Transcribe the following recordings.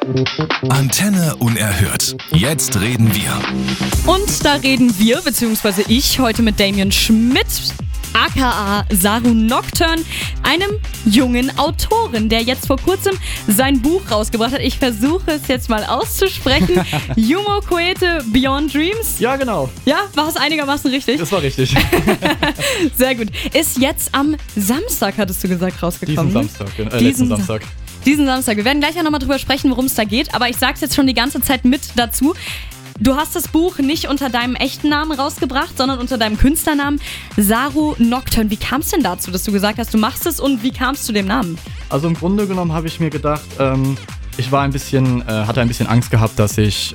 Antenne unerhört. Jetzt reden wir. Und da reden wir, beziehungsweise ich, heute mit Damien Schmidt, aka Saru Nocturne, einem jungen Autoren, der jetzt vor kurzem sein Buch rausgebracht hat. Ich versuche es jetzt mal auszusprechen. Yumo Koete Beyond Dreams. Ja, genau. Ja, war es einigermaßen richtig? Das war richtig. Sehr gut. Ist jetzt am Samstag, hattest du gesagt, rausgekommen. Letzten Samstag. Diesen Samstag. Wir werden gleich auch nochmal drüber sprechen, worum es da geht, aber ich sag's jetzt schon die ganze Zeit mit dazu. Du hast das Buch nicht unter deinem echten Namen rausgebracht, sondern unter deinem Künstlernamen Saru Nocturne. Wie kam es denn dazu, dass du gesagt hast, du machst es, und wie kam es zu dem Namen? Also im Grunde genommen habe ich mir gedacht, ich war hatte ein bisschen Angst gehabt, dass ich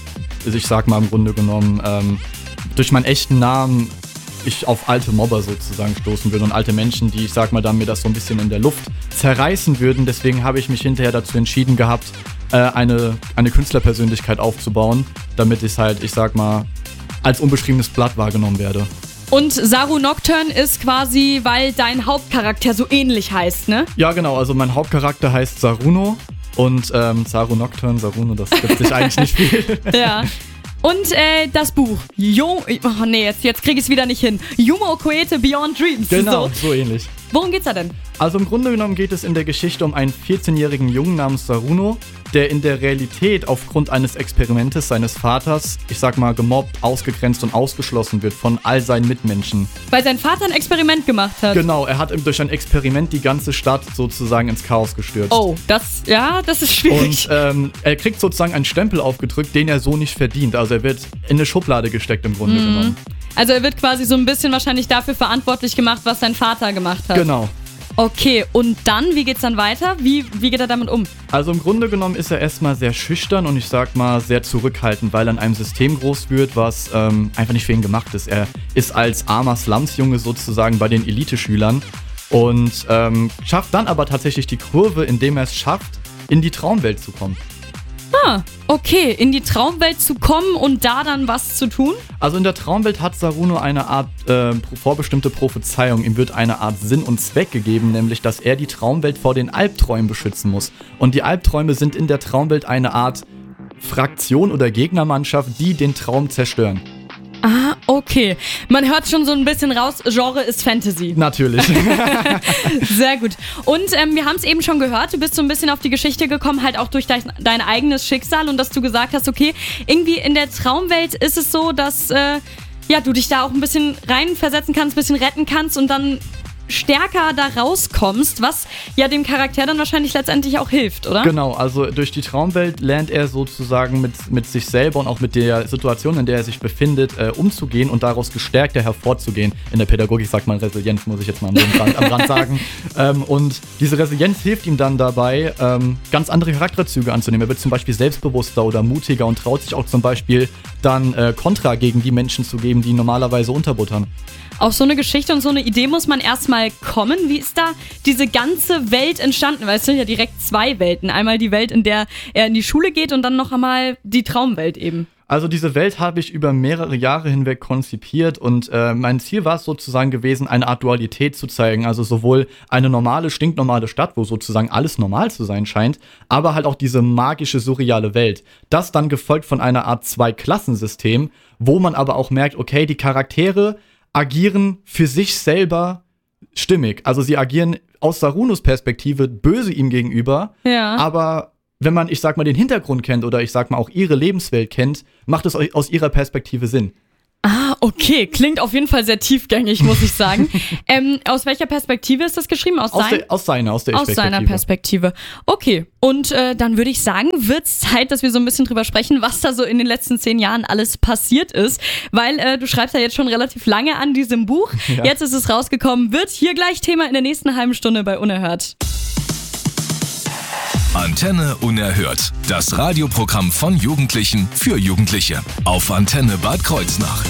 sag mal im Grunde genommen, durch meinen echten Namen ich auf alte Mobber sozusagen stoßen würde und alte Menschen, die, ich sag mal, dann mir das so ein bisschen in der Luft zerreißen würden. Deswegen habe ich mich hinterher dazu entschieden gehabt, eine Künstlerpersönlichkeit aufzubauen, damit ich halt, ich sag mal, als unbeschriebenes Blatt wahrgenommen werde. Und Saru Nocturne ist quasi, weil dein Hauptcharakter so ähnlich heißt, ne? Ja, genau. Also mein Hauptcharakter heißt Saruno und Saru Nocturne, Saruno, das gibt sich eigentlich nicht viel. Ja. Und das Buch, jetzt krieg ich es wieder nicht hin. Yumo Koete Beyond Dreams. Genau, so ähnlich. Worum geht's da denn? Also im Grunde genommen geht es in der Geschichte um einen 14-jährigen Jungen namens Saruno, der in der Realität aufgrund eines Experimentes seines Vaters, ich sag mal, gemobbt, ausgegrenzt und ausgeschlossen wird von all seinen Mitmenschen. Weil sein Vater ein Experiment gemacht hat. Genau, er hat durch ein Experiment die ganze Stadt sozusagen ins Chaos gestürzt. Oh, das ist schwierig. Und er kriegt sozusagen einen Stempel aufgedrückt, den er so nicht verdient. Also er wird in eine Schublade gesteckt im Grunde genommen. Also er wird quasi so ein bisschen wahrscheinlich dafür verantwortlich gemacht, was sein Vater gemacht hat. Genau. Okay, und dann, wie geht's dann weiter? Wie geht er damit um? Also im Grunde genommen ist er erstmal sehr schüchtern und ich sag mal sehr zurückhaltend, weil er in einem System groß wird, was einfach nicht für ihn gemacht ist. Er ist als armer Slumsjunge sozusagen bei den Eliteschülern und schafft dann aber tatsächlich die Kurve, indem er es schafft, in die Traumwelt zu kommen. Ah, okay, in die Traumwelt zu kommen und da dann was zu tun? Also in der Traumwelt hat Saruno eine Art vorbestimmte Prophezeiung. Ihm wird eine Art Sinn und Zweck gegeben, nämlich, dass er die Traumwelt vor den Albträumen beschützen muss. Und die Albträume sind in der Traumwelt eine Art Fraktion oder Gegnermannschaft, die den Traum zerstören. Ah, okay. Man hört schon so ein bisschen raus, Genre ist Fantasy. Natürlich. Sehr gut. Und wir haben es eben schon gehört, du bist so ein bisschen auf die Geschichte gekommen, halt auch durch dein eigenes Schicksal, und dass du gesagt hast, okay, irgendwie in der Traumwelt ist es so, dass du dich da auch ein bisschen reinversetzen kannst, ein bisschen retten kannst und dann stärker da rauskommst, was ja dem Charakter dann wahrscheinlich letztendlich auch hilft, oder? Genau, also durch die Traumwelt lernt er sozusagen mit sich selber und auch mit der Situation, in der er sich befindet, umzugehen und daraus gestärkter hervorzugehen. In der Pädagogik sagt man Resilienz, muss ich jetzt mal am Rand sagen. Und diese Resilienz hilft ihm dann dabei, ganz andere Charakterzüge anzunehmen. Er wird zum Beispiel selbstbewusster oder mutiger und traut sich auch zum Beispiel dann Kontra gegen die Menschen zu geben, die ihn normalerweise unterbuttern. Auf so eine Geschichte und so eine Idee muss man erstmal kommen. Wie ist da diese ganze Welt entstanden? Weil es sind ja direkt zwei Welten. Einmal die Welt, in der er in die Schule geht, und dann noch einmal die Traumwelt eben. Also diese Welt habe ich über mehrere Jahre hinweg konzipiert und mein Ziel war es sozusagen gewesen, eine Art Dualität zu zeigen. Also sowohl eine normale, stinknormale Stadt, wo sozusagen alles normal zu sein scheint, aber halt auch diese magische, surreale Welt. Das dann gefolgt von einer Art Zwei-Klassensystem, wo man aber auch merkt, okay, die Charaktere agieren für sich selber stimmig. Also sie agieren aus Sarunos Perspektive böse ihm gegenüber, ja. Aber wenn man, ich sag mal, den Hintergrund kennt oder ich sag mal auch ihre Lebenswelt kennt, macht es aus ihrer Perspektive Sinn. Ah, okay. Klingt auf jeden Fall sehr tiefgängig, muss ich sagen. Aus welcher Perspektive ist das geschrieben? Aus seiner Perspektive. Okay. Und dann würde ich sagen, wird's Zeit, dass wir so ein bisschen drüber sprechen, was da so in den letzten 10 Jahren alles passiert ist. Weil du schreibst ja jetzt schon relativ lange an diesem Buch. Ja. Jetzt ist es rausgekommen. Wird hier gleich Thema in der nächsten halben Stunde bei Unerhört. Antenne unerhört. Das Radioprogramm von Jugendlichen für Jugendliche. Auf Antenne Bad Kreuznach.